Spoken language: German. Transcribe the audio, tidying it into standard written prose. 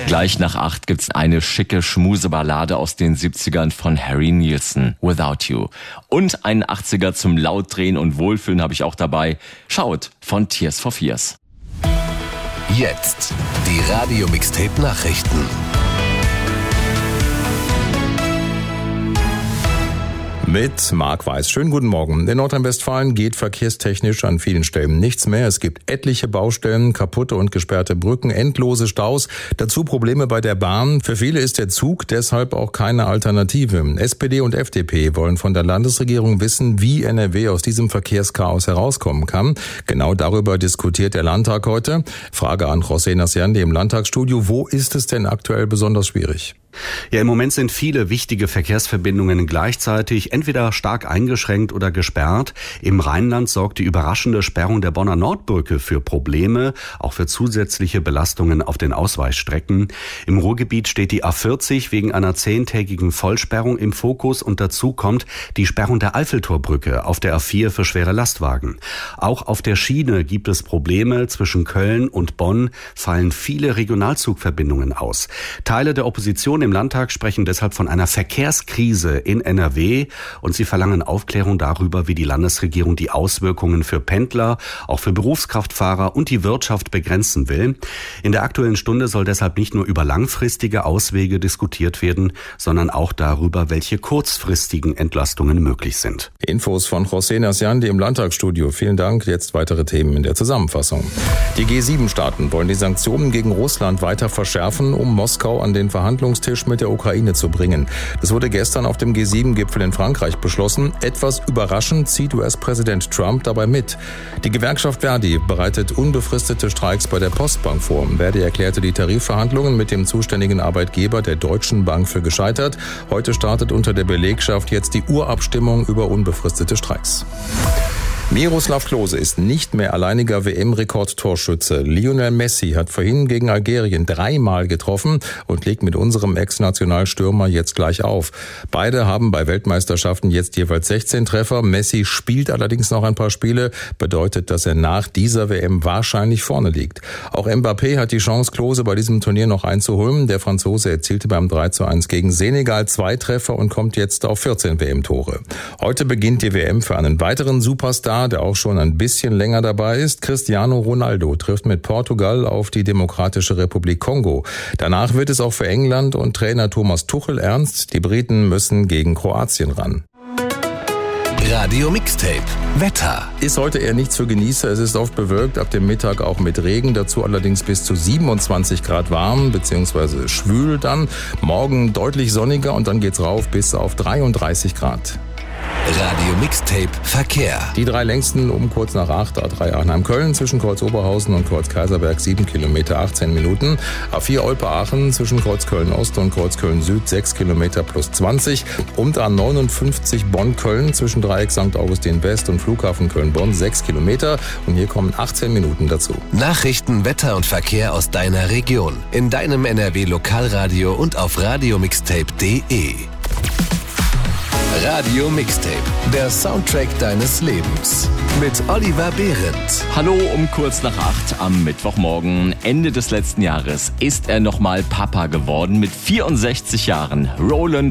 Gleich nach 8 gibt's eine schicke Schmuseballade aus den 70ern von Harry Nilsson, Without You. Und einen 80er zum Lautdrehen und Wohlfühlen habe ich auch dabei. Schaut, von Tears for Fears. Jetzt die Radio-Mixtape-Nachrichten. Mit Marc Weiß. Schönen guten Morgen. In Nordrhein-Westfalen geht verkehrstechnisch an vielen Stellen nichts mehr. Es gibt etliche Baustellen, kaputte und gesperrte Brücken, endlose Staus, dazu Probleme bei der Bahn. Für viele ist der Zug deshalb auch keine Alternative. SPD und FDP wollen von der Landesregierung wissen, wie NRW aus diesem Verkehrschaos herauskommen kann. Genau darüber diskutiert der Landtag heute. Frage an José Naciandi im Landtagsstudio. Wo ist es denn aktuell besonders schwierig? Ja, im Moment sind viele wichtige Verkehrsverbindungen gleichzeitig entweder stark eingeschränkt oder gesperrt. Im Rheinland sorgt die überraschende Sperrung der Bonner Nordbrücke für Probleme, auch für zusätzliche Belastungen auf den Ausweichstrecken. Im Ruhrgebiet steht die A40 wegen einer 10-tägigen Vollsperrung im Fokus und dazu kommt die Sperrung der Eiffeltorbrücke auf der A4 für schwere Lastwagen. Auch auf der Schiene gibt es Probleme. Zwischen Köln und Bonn fallen viele Regionalzugverbindungen aus. Teile der Opposition im Landtag sprechen deshalb von einer Verkehrskrise in NRW und sie verlangen Aufklärung darüber, wie die Landesregierung die Auswirkungen für Pendler, auch für Berufskraftfahrer und die Wirtschaft begrenzen will. In der Aktuellen Stunde soll deshalb nicht nur über langfristige Auswege diskutiert werden, sondern auch darüber, welche kurzfristigen Entlastungen möglich sind. Infos von José Naciandi im Landtagsstudio. Vielen Dank. Jetzt weitere Themen in der Zusammenfassung. Die G7-Staaten wollen die Sanktionen gegen Russland weiter verschärfen, um Moskau an den Verhandlungstisch mit der Ukraine zu bringen. Das wurde gestern auf dem G7-Gipfel in Frankreich beschlossen. Etwas überraschend zieht US-Präsident Trump dabei mit. Die Gewerkschaft Verdi bereitet unbefristete Streiks bei der Postbank vor. Verdi erklärte die Tarifverhandlungen mit dem zuständigen Arbeitgeber der Deutschen Bank für gescheitert. Heute startet unter der Belegschaft jetzt die Urabstimmung über unbefristete Streiks. Miroslav Klose ist nicht mehr alleiniger WM-Rekordtorschütze. Lionel Messi hat vorhin gegen Algerien 3-mal getroffen und legt mit unserem Ex-Nationalstürmer jetzt gleich auf. Beide haben bei Weltmeisterschaften jetzt jeweils 16 Treffer. Messi spielt allerdings noch ein paar Spiele, bedeutet, dass er nach dieser WM wahrscheinlich vorne liegt. Auch Mbappé hat die Chance, Klose bei diesem Turnier noch einzuholen. Der Franzose erzielte beim 3:1 gegen Senegal 2 Treffer und kommt jetzt auf 14 WM-Tore. Heute beginnt die WM für einen weiteren Superstar, der auch schon ein bisschen länger dabei ist. Cristiano Ronaldo trifft mit Portugal auf die Demokratische Republik Kongo. Danach wird es auch für England und Trainer Thomas Tuchel ernst. Die Briten müssen gegen Kroatien ran. Radio Mixtape Wetter. Ist heute eher nichts für Genießer. Es ist oft bewölkt, ab dem Mittag auch mit Regen. Dazu allerdings bis zu 27 Grad warm bzw. schwül dann. Morgen deutlich sonniger und dann geht's rauf bis auf 33 Grad. Radio Mixtape Verkehr. Die 3 längsten um kurz nach 8. A3 Arnheim-Köln zwischen Kreuz Oberhausen und Kreuz Kaiserberg 7 Kilometer 18 Minuten. A4 Olpe-Aachen zwischen Kreuz Köln-Ost und Kreuz Köln-Süd 6 Kilometer plus 20. Und A59 Bonn-Köln zwischen Dreieck St. Augustin West und Flughafen Köln-Bonn 6 Kilometer. Und hier kommen 18 Minuten dazu. Nachrichten, Wetter und Verkehr aus deiner Region. In deinem NRW-Lokalradio und auf radiomixtape.de. Radio Mixtape, der Soundtrack deines Lebens. Mit Oliver Behrendt. Hallo um kurz nach 8 am Mittwochmorgen. Ende des letzten Jahres ist er nochmal Papa geworden mit 64 Jahren. Roland